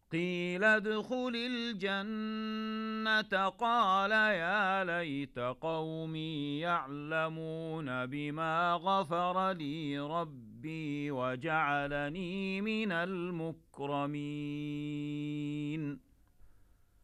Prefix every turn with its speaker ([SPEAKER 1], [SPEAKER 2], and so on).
[SPEAKER 1] قيل ادخل الجنة قال يا ليت قومي يعلمون بما غفر لي ربي وجعلني من المكرمين